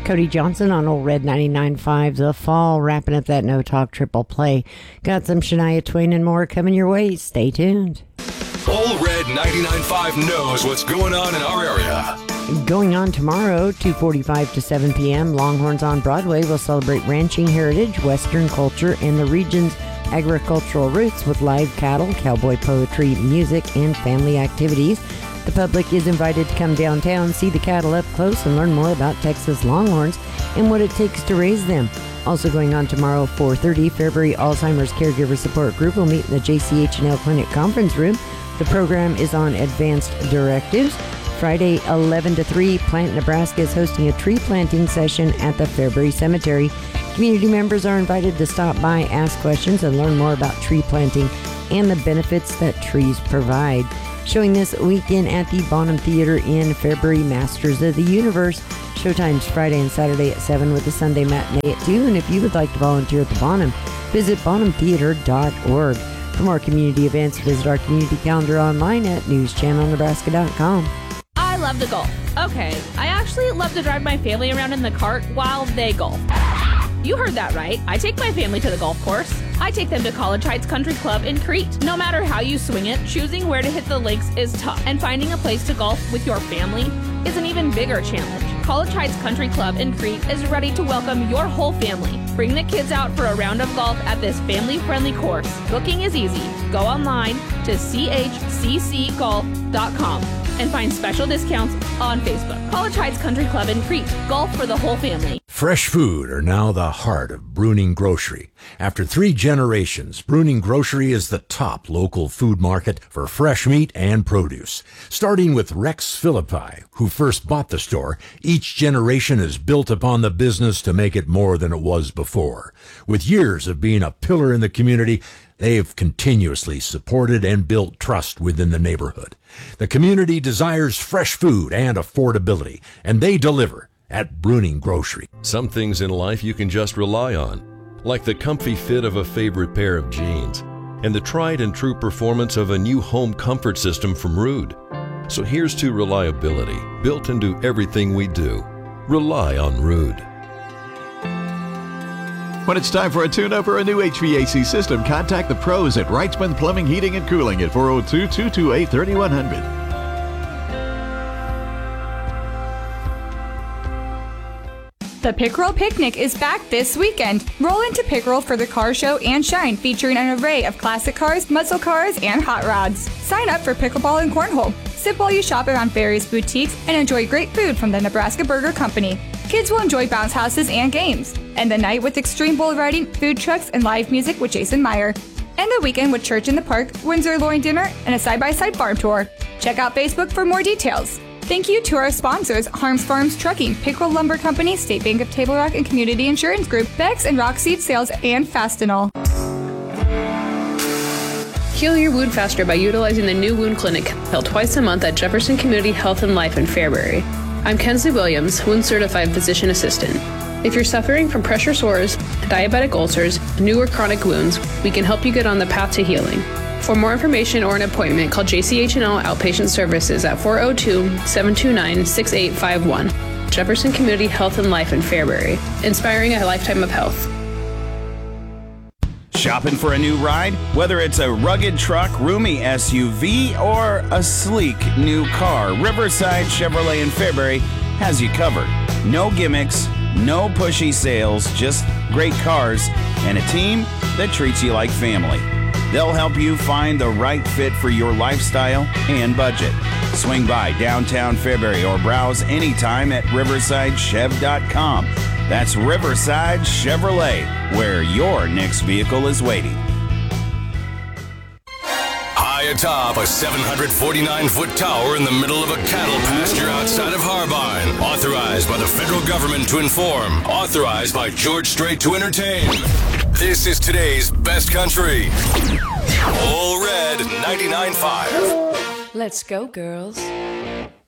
Cody Johnson on Old Red 99.5 The Fall, wrapping up that No Talk Triple Play. Got some Shania Twain and more coming your way. Stay tuned. Old Red 99.5 knows what's going on in our area. Going on tomorrow, 2:45 to 7 p.m., Longhorns on Broadway will celebrate ranching heritage, Western culture, and the region's agricultural roots with live cattle, cowboy poetry, music, and family activities. The public is invited to come downtown, see the cattle up close, and learn more about Texas Longhorns and what it takes to raise them. Also going on tomorrow, 4:30, Fairbury Alzheimer's Caregiver Support Group will meet in the JCH&L Clinic Conference Room. The program is on advanced directives. Friday, 11 to 3, Plant Nebraska is hosting a tree planting session at the Fairbury Cemetery. Community members are invited to stop by, ask questions, and learn more about tree planting and the benefits that trees provide. Showing this weekend at the Bonham Theater in Fairbury, Masters of the Universe. Showtimes Friday and Saturday at 7 with a Sunday matinee at 2. And if you would like to volunteer at the Bonham, visit bonhamtheater.org. For more community events, visit our community calendar online at newschannelnebraska.com. I love to golf. Okay, I actually love to drive my family around in the cart while they golf. You heard that right. I take my family to the golf course. I take them to College Heights Country Club in Crete. No matter how you swing it, choosing where to hit the links is tough. And finding a place to golf with your family is an even bigger challenge. College Heights Country Club in Crete is ready to welcome your whole family. Bring the kids out for a round of golf at this family-friendly course. Booking is easy. Go online to chccgolf.com and find special discounts on Facebook. College Heights Country Club in Crete. Golf for the whole family. Fresh food are now the heart of Bruning Grocery. After 3 generations, Bruning Grocery is the top local food market for fresh meat and produce. Starting with Rex Philippi, who first bought the store, each generation has built upon the business to make it more than it was before. With years of being a pillar in the community, they have continuously supported and built trust within the neighborhood. The community desires fresh food and affordability, and they deliver at Bruning Grocery. Some things in life you can just rely on, like the comfy fit of a favorite pair of jeans and the tried and true performance of a new home comfort system from Ruud. So here's to reliability, built into everything we do. Rely on Ruud. When it's time for a tune-up or a new HVAC system, contact the pros at Wrightsman Plumbing, Heating, and Cooling at 402-228-3100. The Pickerel Picnic is back this weekend. Roll into Pickerel for the car show and shine, featuring an array of classic cars, muscle cars, and hot rods. Sign up for pickleball and cornhole. Sip while you shop around various boutiques and enjoy great food from the Nebraska Burger Company. Kids will enjoy bounce houses and games. End the night with extreme bull riding, food trucks, and live music with Jason Meyer. End the weekend with Church in the Park, Windsor Loin dinner, and a side-by-side farm tour. Check out Facebook for more details. Thank you to our sponsors, Harms Farms Trucking, Pickerel Lumber Company, State Bank of Table Rock and Community Insurance Group, Bex and Rockseed Sales, and Fastenal. Heal your wound faster by utilizing the new wound clinic held twice a month at Jefferson Community Health and Life in Fairbury. I'm Kensley Williams, wound certified physician assistant. If you're suffering from pressure sores, diabetic ulcers, new or chronic wounds, we can help you get on the path to healing. For more information or an appointment, call JCH&L Outpatient Services at 402-729-6851. Jefferson Community Health and Life in Fairbury, inspiring a lifetime of health. Shopping for a new ride? Whether it's a rugged truck, roomy SUV, or a sleek new car, Riverside Chevrolet in Fairbury has you covered. No gimmicks, no pushy sales, just great cars and a team that treats you like family. They'll help you find the right fit for your lifestyle and budget. Swing by downtown Fairbury or browse anytime at riversidechev.com. That's Riverside Chevrolet, where your next vehicle is waiting. High atop a 749-foot tower in the middle of a cattle pasture outside of Harbine. Authorized by the federal government to inform. Authorized by George Strait to entertain. This is today's best country. All Red 99.5. Let's go, girls.